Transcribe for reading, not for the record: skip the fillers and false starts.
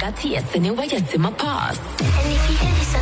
got tears and it was just in my past. And if you hear this